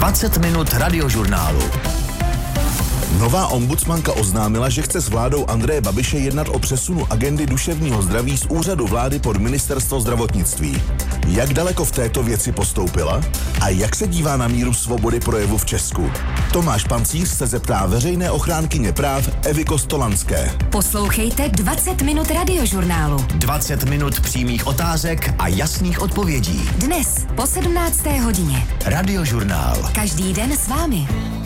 20 minut radiožurnálu. Nová ombudsmanka oznámila, že chce s vládou Andreje Babiše jednat o přesunu agendy duševního zdraví z úřadu vlády pod ministerstvo zdravotnictví. Jak daleko v této věci postoupila a jak se dívá na míru svobody projevu v Česku? Tomáš Pancíř se zeptá veřejné ochránkyně práv Evy Kostolanské. Poslouchejte 20 minut radiožurnálu. 20 minut přímých otázek a jasných odpovědí. Dnes po 17. hodině. Radiožurnál. Každý den s vámi.